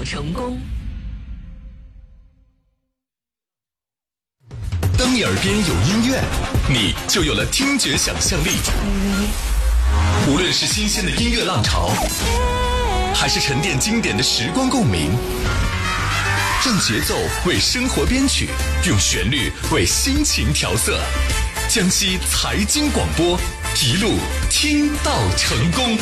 到成功。 当你耳边有音乐，你就有了听觉想象力。无论是新鲜的音乐浪潮，还是沉淀经典的时光共鸣，让节奏为生活编曲，用旋律为心情调色。江西财经广播，一路听到成功。